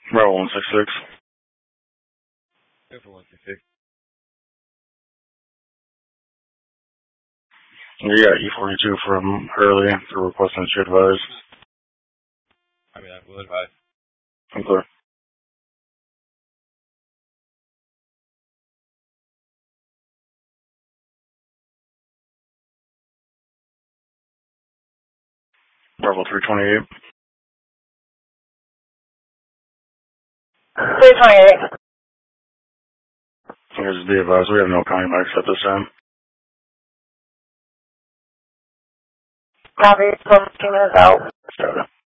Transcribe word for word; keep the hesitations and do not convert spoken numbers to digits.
Bravo one six six. Go for one six six. You got E forty-two from Hurley. They're requesting that you advise. I mean, I will advise. I'm clear. Bravo three twenty-eight. three twenty-eight. Here's the advice. We have no county mics at this time. Copy. twelve minutes out. Got it.